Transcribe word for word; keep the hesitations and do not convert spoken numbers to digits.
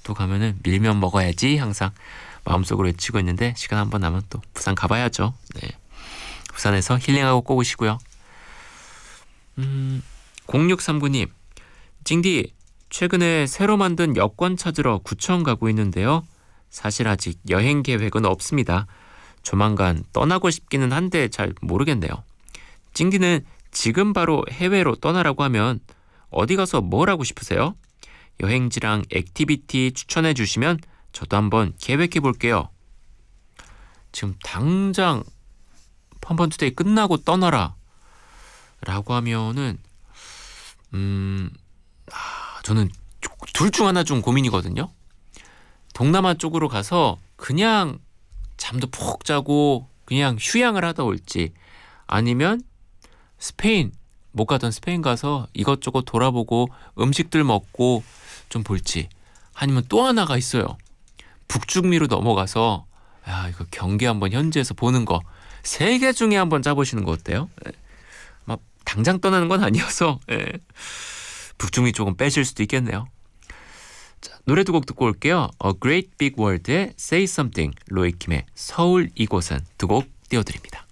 또 가면은 밀면 먹어야지 항상 마음속으로 외치고 있는데 시간 한 번 남으면 또 부산 가봐야죠. 네. 부산에서 힐링하고 꼭 오시고요. 음, 공육삼구 님, 찡디 최근에 새로 만든 여권 찾으러 구청 가고 있는데요. 사실 아직 여행 계획은 없습니다. 조만간 떠나고 싶기는 한데 잘 모르겠네요. 찡디는 지금 바로 해외로 떠나라고 하면 어디 가서 뭘 하고 싶으세요? 여행지랑 액티비티 추천해 주시면 저도 한번 계획해 볼게요. 지금 당장 펀펀투데이 끝나고 떠나라 라고 하면은 음, 아, 저는 둘 중 하나 좀 고민이거든요. 동남아 쪽으로 가서 그냥 잠도 푹 자고 그냥 휴양을 하다 올지, 아니면 스페인, 못 가던 스페인 가서 이것저것 돌아보고 음식들 먹고 좀 볼지, 아니면 또 하나가 있어요. 북중미로 넘어가서 야 이거 경기 한번 현지에서 보는 거, 세 개 중에 한번 짜보시는 거 어때요? 막 당장 떠나는 건 아니어서 예. 북중미 조금 빼실 수도 있겠네요. 자, 노래 두 곡 듣고 올게요. A Great Big World의 Say Something, 로이킴의 서울 이곳은 두 곡 띄워드립니다.